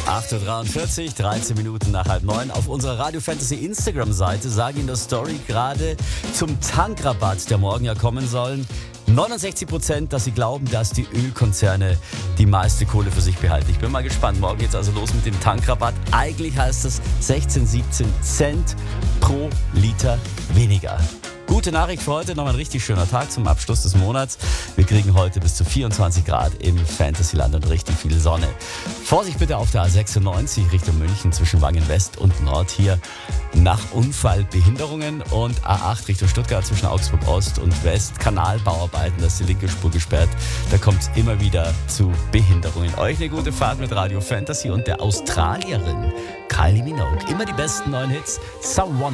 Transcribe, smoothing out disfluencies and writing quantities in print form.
8.43 Uhr, 13 Minuten nach 8:30. Auf unserer Radio Fantasy Instagram-Seite sagen in der Story gerade zum Tankrabatt, der morgen ja kommen sollen, 69%, dass sie glauben, dass die Ölkonzerne die meiste Kohle für sich behalten. Ich bin mal gespannt. Morgen geht's also los mit dem Tankrabatt. Eigentlich heißt es 16, 17 Cent pro Liter weniger. Gute Nachricht für heute, nochmal ein richtig schöner Tag zum Abschluss des Monats. Wir kriegen heute bis zu 24 Grad im Fantasyland und richtig viel Sonne. Vorsicht bitte auf der A96 Richtung München zwischen Wangen West und Nord hier nach Unfallbehinderungen und A8 Richtung Stuttgart zwischen Augsburg Ost und West. Kanalbauarbeiten, da ist die linke Spur gesperrt. Da kommt es immer wieder zu Behinderungen. Euch eine gute Fahrt mit Radio Fantasy und der Australierin Kylie Minogue. Immer die besten neuen Hits. Someone